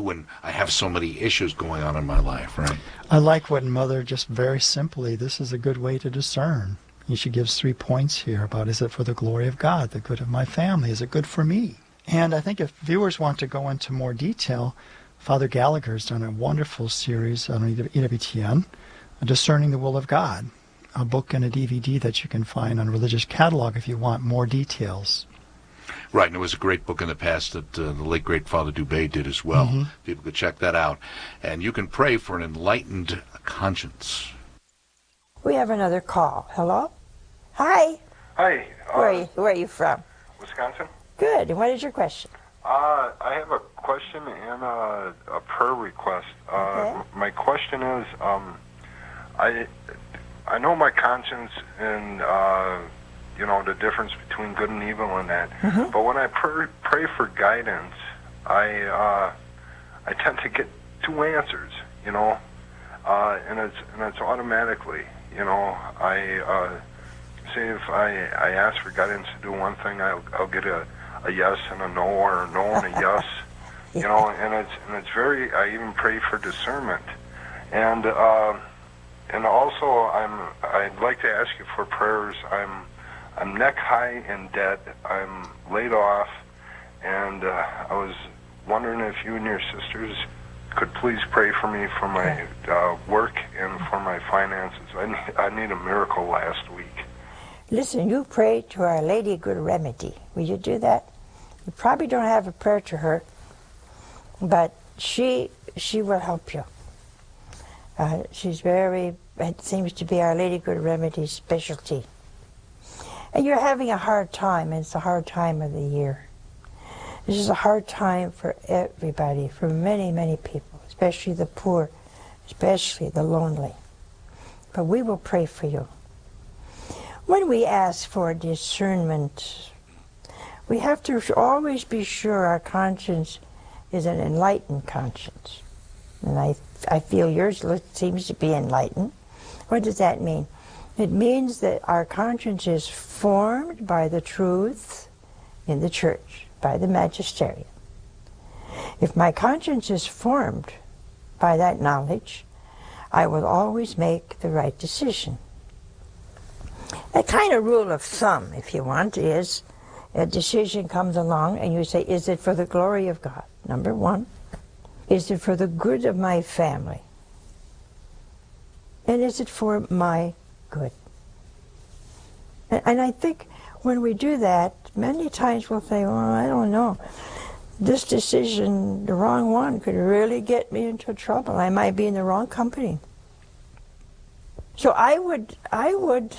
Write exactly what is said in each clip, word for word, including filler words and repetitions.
when I have so many issues going on in my life, right? I like what Mother just very simply, this is a good way to discern. She gives three points here about, is it for the glory of God, the good of my family? Is it good for me? And I think if viewers want to go into more detail, Father Gallagher's done a wonderful series on E W T N, Discerning the Will of God, a book and a D V D that you can find on Religious Catalog if you want more details. Right, and it was a great book in the past that uh, the late, great Father Dubé did as well. Mm-hmm. People could check that out. And you can pray for an enlightened conscience. We have another call. Hello? Hi. Hi. Uh, where, are you, where are you from? Wisconsin. Good. And what is your question? Uh, I have a question and a, a prayer request. Uh, okay. My question is, um, I I know my conscience and, uh, you know, the difference between good and evil and that. Mm-hmm. But when I pray, pray for guidance, I uh, I tend to get two answers, you know, uh, and it's and it's automatically, you know, I uh, say if I, I ask for guidance to do one thing, I'll I'll get a, a yes and a no, or a no and a yes, you know, and it's and it's very. I even pray for discernment, and uh, and also I'm I'd like to ask you for prayers. I'm I'm neck high in debt. I'm laid off, and uh, I was wondering if you and your sisters could please pray for me for my uh, work and for my finances. I need, I need a miracle last week. Listen, you pray to Our Lady Good Remedy. Will you do that? You probably don't have a prayer to her, but she she will help you. Uh, she's very, it seems to be Our Lady Good Remedy's specialty. And you're having a hard time, and it's a hard time of the year. This is a hard time for everybody, for many, many people, especially the poor, especially the lonely. But we will pray for you. When we ask for discernment, we have to always be sure our conscience is an enlightened conscience. And I, I feel yours seems to be enlightened. What does that mean? It means that our conscience is formed by the truth in the church, by the magisterium. If my conscience is formed by that knowledge, I will always make the right decision. A kind of rule of thumb, if you want, is a decision comes along and you say, is it for the glory of God? Number one. Is it for the good of my family? And is it for my good? And, and I think when we do that, many times we'll say, well, I don't know. This decision, the wrong one, could really get me into trouble. I might be in the wrong company. So I would, I would,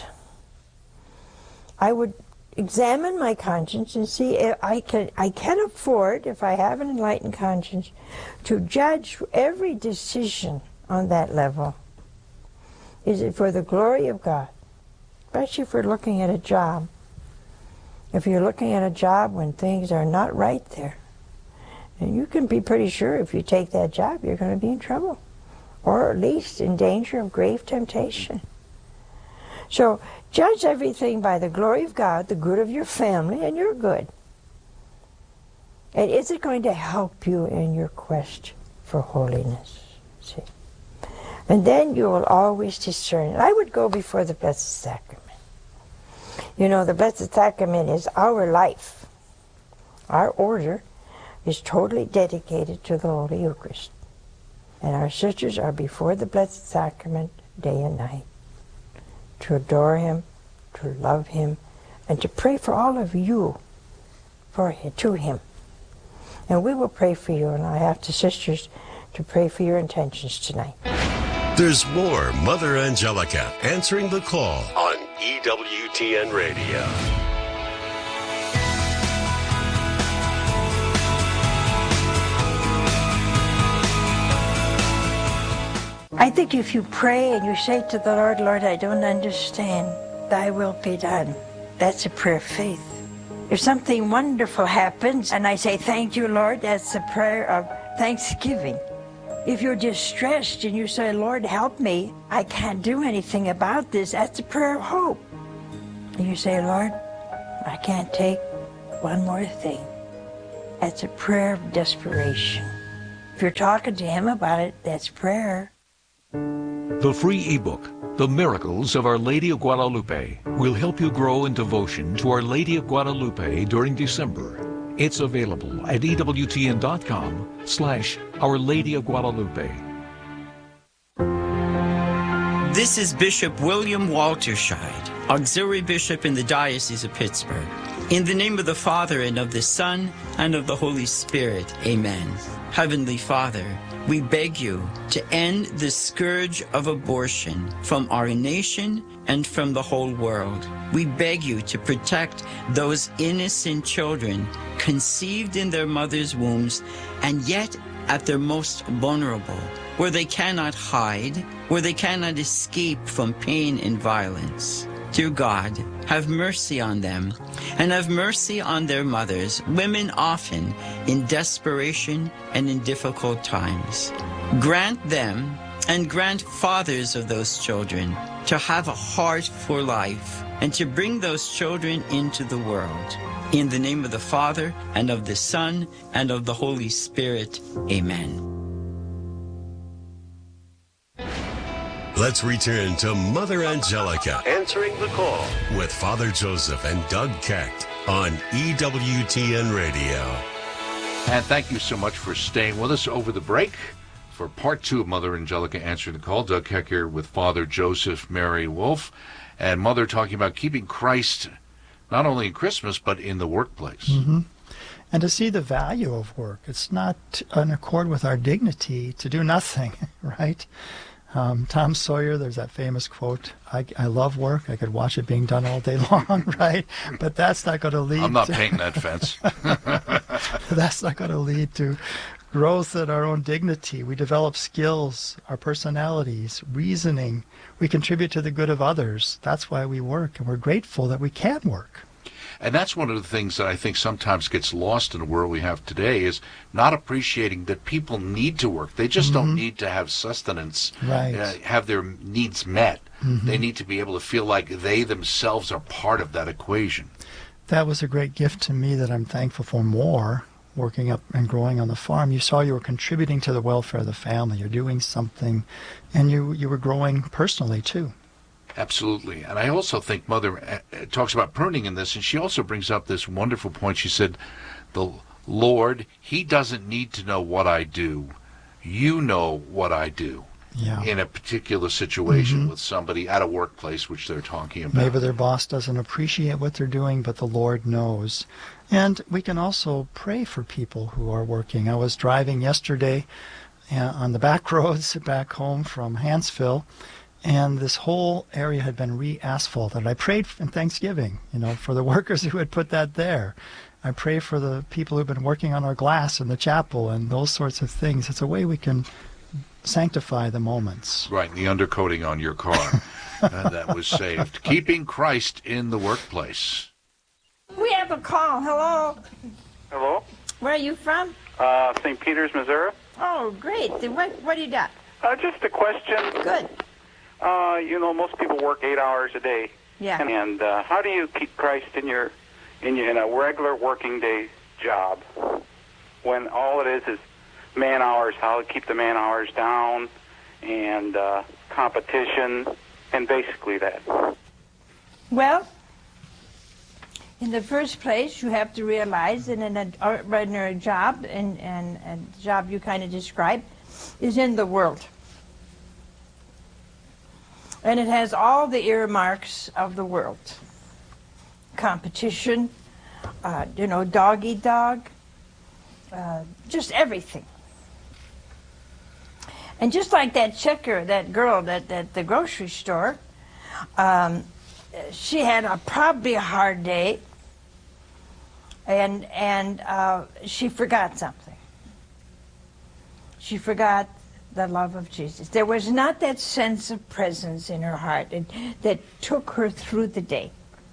I would examine my conscience and see if I can, I can afford, if I have an enlightened conscience, to judge every decision on that level. Is it for the glory of God? Especially if we're looking at a job. If you're looking at a job when things are not right there, and you can be pretty sure if you take that job, you're going to be in trouble, or at least in danger of grave temptation. So judge everything by the glory of God, the good of your family, and your good. And is it going to help you in your quest for holiness? See? And then you will always discern. I would go before the Blessed Sacrament. You know, the Blessed Sacrament is our life. Our order is totally dedicated to the Holy Eucharist. And our sisters are before the Blessed Sacrament day and night to adore Him, to love Him, and to pray for all of you for him, to Him. And we will pray for you, and I have the sisters to pray for your intentions tonight. There's more Mother Angelica answering the call on E W T N Radio. I think if you pray and you say to the Lord, Lord, I don't understand, thy will be done. That's a prayer of faith. If something wonderful happens and I say, thank you, Lord, that's a prayer of thanksgiving. If you're distressed and you say, Lord, help me, I can't do anything about this, that's a prayer of hope. And you say, Lord, I can't take one more thing. That's a prayer of desperation. If you're talking to him about it, that's prayer. The free ebook, The Miracles of Our Lady of Guadalupe, will help you grow in devotion to Our Lady of Guadalupe during December. It's available at ewtn.com slash Our Lady of Guadalupe. This is Bishop William Walterscheid, Auxiliary Bishop in the Diocese of Pittsburgh. In the name of the Father, and of the Son, and of the Holy Spirit, amen. Heavenly Father, we beg you to end the scourge of abortion from our nation and from the whole world. We beg you to protect those innocent children conceived in their mother's wombs and yet at their most vulnerable, where they cannot hide, where they cannot escape from pain and violence. Dear God, have mercy on them, and have mercy on their mothers, women often in desperation and in difficult times. Grant them, and grant fathers of those children, to have a heart for life, and to bring those children into the world. In the name of the Father, and of the Son, and of the Holy Spirit, amen. Let's return to Mother Angelica answering the call with Father Joseph and Doug Keck on E W T N Radio. And thank you so much for staying with us over the break for part two of Mother Angelica answering the call. Doug Keck here with Father Joseph Mary Wolf, and Mother talking about keeping Christ not only in Christmas but in the workplace. Mm-hmm. And to see the value of work. It's not in accord with our dignity to do nothing, right? Um, Tom Sawyer, there's that famous quote, I, I love work, I could watch it being done all day long, right? But that's not going to lead I'm not to, painting that fence. that's not going to lead to growth in our own dignity. We develop skills, our personalities, reasoning. We contribute to the good of others. That's why we work, and we're grateful that we can work. And that's one of the things that I think sometimes gets lost in the world we have today, is not appreciating that people need to work. They just mm-hmm. don't need to have sustenance, right. uh, have their needs met. Mm-hmm. They need to be able to feel like they themselves are part of that equation. That was a great gift to me that I'm thankful for more, working up and growing on the farm. You saw you were contributing to the welfare of the family. You're doing something, and you, you were growing personally, too. Absolutely. And I also think Mother talks about pruning in this, and she also brings up this wonderful point. She said, the Lord, he doesn't need to know what I do. You know what I do. Yeah. In a particular situation mm-hmm. with somebody at a workplace, which they're talking about. Maybe their boss doesn't appreciate what they're doing, but the Lord knows. And we can also pray for people who are working. I was driving yesterday on the back roads back home from Hansville, and this whole area had been re-asphalted. I prayed in Thanksgiving, you know, for the workers who had put that there. I pray for the people who've been working on our glass in the chapel and those sorts of things. It's a way we can sanctify the moments. Right, the undercoating on your car uh, that was saved. Keeping Christ in the workplace. We have a call. Hello. Hello. Where are you from? Uh, Saint Peters, Missouri. Oh, great. What, what do you got? Uh, just a question. Good. Uh, you know, most people work eight hours a day. Yeah. And, and uh, how do you keep Christ in your, in your in a regular working day job when all it is is man hours? How to keep the man hours down, and uh, competition, and basically that. Well, in the first place, you have to realize that in an ordinary job, and, and a job you kind of described, is in the world. And it has all the earmarks of the world. Competition, uh, you know, dog eat dog, uh, just everything. And just like that checker, that girl at, at the grocery store, um, she had a, probably a hard day, and, and uh, she forgot something. She forgot the love of Jesus. There was not that sense of presence in her heart that, that took her through the day.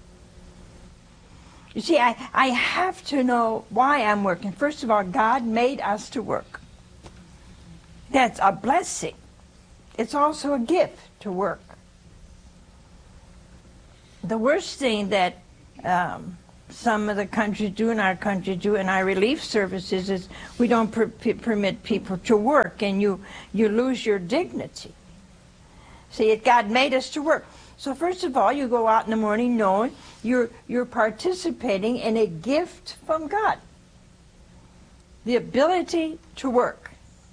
You see, I, I have to know why I'm working. First of all, God made us to work. That's a blessing. It's also a gift to work. The worst thing that um, some of the countries do and our country do in our relief services is we don't per permit people to work, and you, you lose your dignity. See, it, God made us to work. So first of all, you go out in the morning knowing you're, you're participating in a gift from God. The ability to work.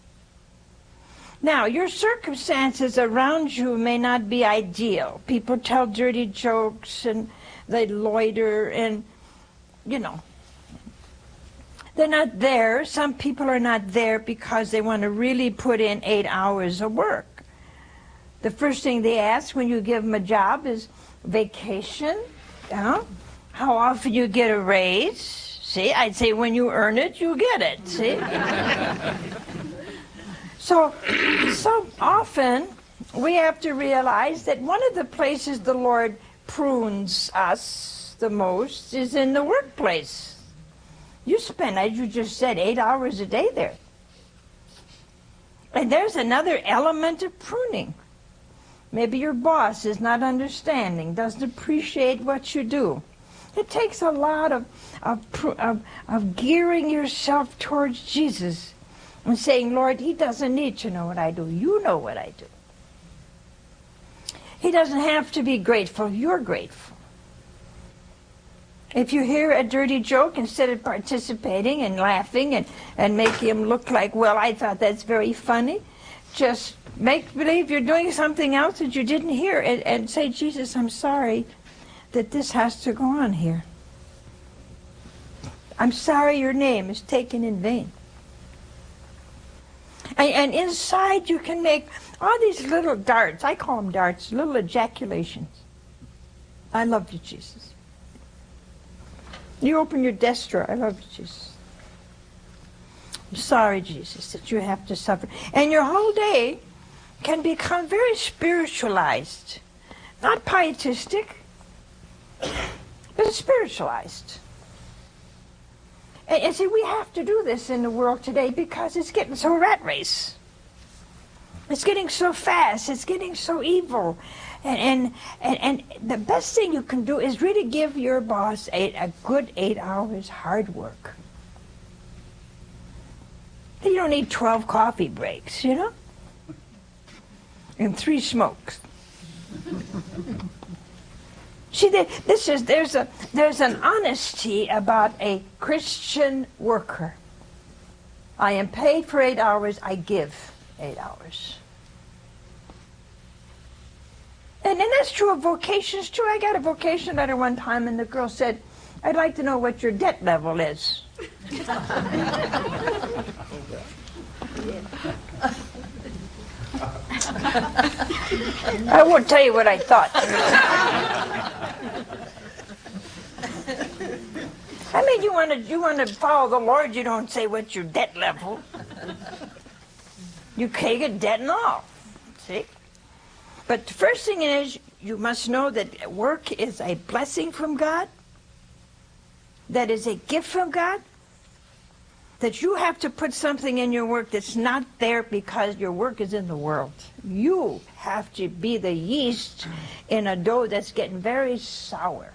Now, your circumstances around you may not be ideal. People tell dirty jokes and they loiter and, you know, they're not there. Some people are not there because they want to really put in eight hours of work. The first thing they ask when you give them a job is vacation, you know, how often you get a raise. See, I'd say when you earn it, you get it, see? So, so often we have to realize that one of the places the Lord prunes us the most is in the workplace. You spend, as you just said, eight hours a day there. And there's another element of pruning. Maybe your boss is not understanding, doesn't appreciate what you do. It takes a lot of, of, of, of gearing yourself towards Jesus and saying, Lord, he doesn't need to know what I do. You know what I do. He doesn't have to be grateful. You're grateful. If you hear a dirty joke, instead of participating and laughing and, and making him look like, well, I thought that's very funny, just make believe you're doing something else that you didn't hear and, and say, Jesus, I'm sorry that this has to go on here. I'm sorry your name is taken in vain. And, and inside you can make all these little darts. I call them darts, little ejaculations. I love you, Jesus. You open your desk drawer. I love you, Jesus. I'm sorry, Jesus, that you have to suffer. And your whole day can become very spiritualized. Not pietistic, but spiritualized. And, and see, we have to do this in the world today because it's getting so rat race. It's getting so fast. It's getting so evil. And, and, and, and the best thing you can do is really give your boss a, a good eight hours hard work. You don't need twelve coffee breaks, you know? And three smokes. See, this is, there's, a, there's an honesty about a Christian worker. I am paid for eight hours, I give eight hours. And, and that's true of vocations, too. I got a vocation letter one time, and the girl said, I'd like to know what your debt level is. I won't tell you what I thought. I mean, you want to you want to follow the Lord, you don't say what's your debt level. You can't get debt and all. See? But the first thing is, you must know that work is a blessing from God, that is a gift from God, that you have to put something in your work that's not there because your work is in the world. You have to be the yeast in a dough that's getting very sour.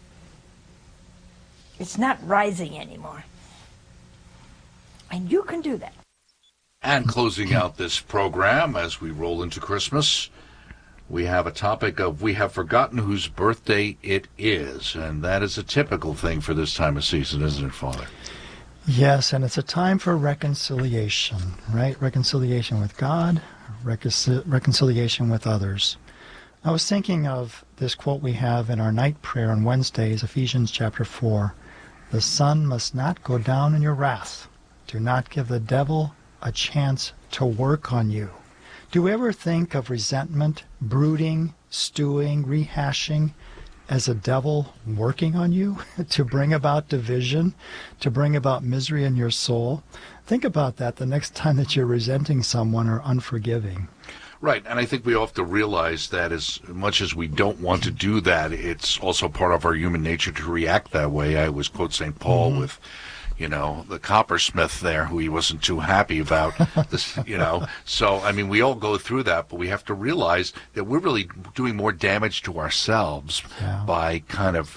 It's not rising anymore. And you can do that. And closing out this program as we roll into Christmas, we have a topic of we have forgotten whose birthday it is. And that is a typical thing for this time of season, isn't it, Father? Yes, and it's a time for reconciliation, right? Reconciliation with God, recon- reconciliation with others. I was thinking of this quote we have in our night prayer on Wednesdays, Ephesians chapter four. The sun must not go down in your wrath. Do not give the devil a chance to work on you. Do you ever think of resentment, brooding, stewing, rehashing as a devil working on you to bring about division, to bring about misery in your soul? Think about that the next time that you're resenting someone or unforgiving. Right, and I think we have to realize that as much as we don't want to do that, it's also part of our human nature to react that way. I always quote Saint Paul mm-hmm. with, you know, the coppersmith there who he wasn't too happy about, this, you know. So, I mean, we all go through that, but we have to realize that we're really doing more damage to ourselves yeah. by kind of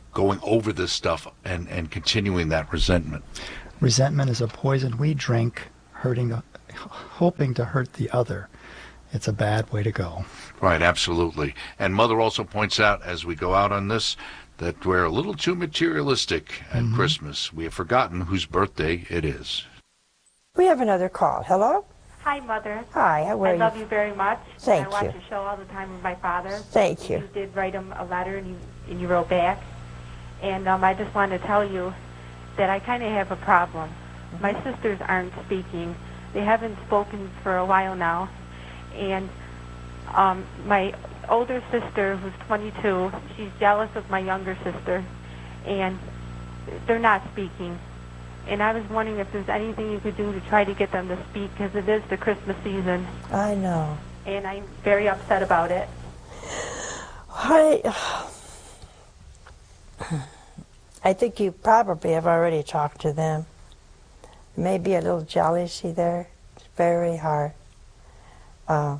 going over this stuff and, and continuing that resentment? Resentment is a poison we drink, hurting, hoping to hurt the other. It's a bad way to go. Right, absolutely. And Mother also points out, as we go out on this, that we're a little too materialistic at mm-hmm. Christmas. We have forgotten whose birthday it is. We have another call. Hello? Hi, Mother. Hi, how are you? I love you very much. Thank I watch you. your show all the time with my father. Thank you. You did write him a letter, and you, and you wrote back. And um, I just wanted to tell you that I kind of have a problem. Mm-hmm. My sisters aren't speaking. They haven't spoken for a while now. And um, my older sister, who's twenty-two, she's jealous of my younger sister, and they're not speaking. And I was wondering if there's anything you could do to try to get them to speak, because it is the Christmas season. I know. And I'm very upset about it. I, I think you probably have already talked to them. Maybe a little jealousy there. It's very hard. Uh,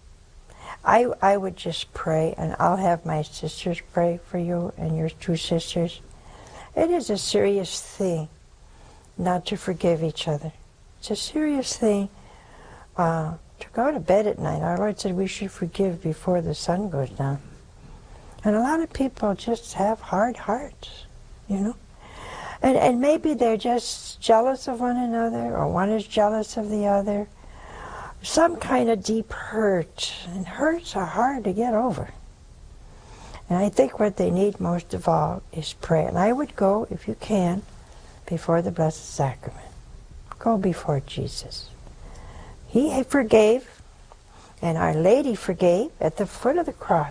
I, I would just pray, and I'll have my sisters pray for you and your two sisters. It is a serious thing not to forgive each other. It's a serious thing uh, to go to bed at night. Our Lord said we should forgive before the sun goes down. And a lot of people just have hard hearts, you know. And, and maybe they're just jealous of one another, or one is jealous of the other. Some kind of deep hurt, and hurts are hard to get over. And I think what they need most of all is prayer. And I would go, if you can, before the Blessed Sacrament. Go before Jesus. He forgave, and Our Lady forgave at the foot of the cross.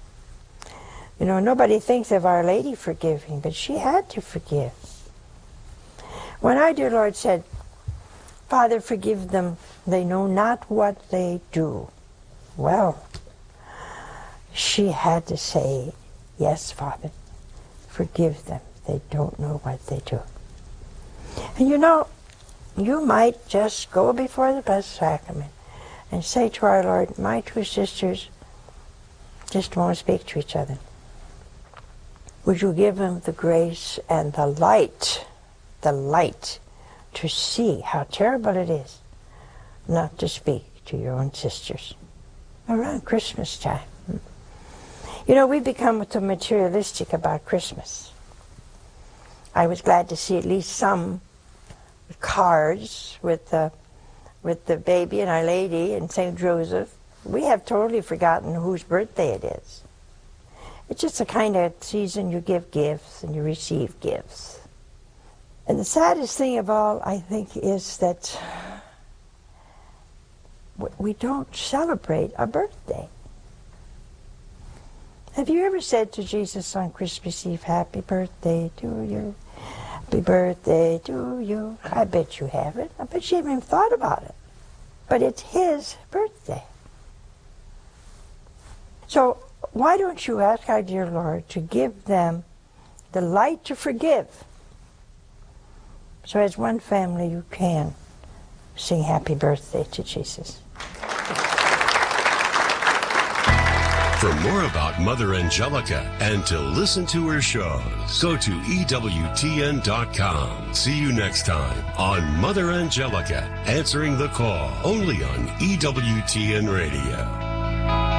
You know, nobody thinks of Our Lady forgiving, but she had to forgive. When our dear Lord said, Father, forgive them, they know not what they do. Well, she had to say, yes, Father, forgive them. They don't know what they do. And you know, you might just go before the Blessed Sacrament and say to our Lord, my two sisters just won't speak to each other. Would you give them the grace and the light, the light, to see how terrible it is not to speak to your own sisters around Christmas time. You know, we become so materialistic about Christmas. I was glad to see at least some cards with the, with the baby and Our Lady and Saint Joseph. We have totally forgotten whose birthday it is. It's just a kind of season you give gifts and you receive gifts. And the saddest thing of all, I think, is that we don't celebrate a birthday. Have you ever said to Jesus on Christmas Eve, happy birthday to you, happy birthday to you? I bet you haven't. I bet you haven't even thought about it. But it's his birthday. So why don't you ask our dear Lord to give them the light to forgive? So as one family you can sing happy birthday to Jesus. For more about Mother Angelica and to listen to her shows, go to E W T N dot com. See you next time on Mother Angelica, Answering the Call, only on E W T N Radio.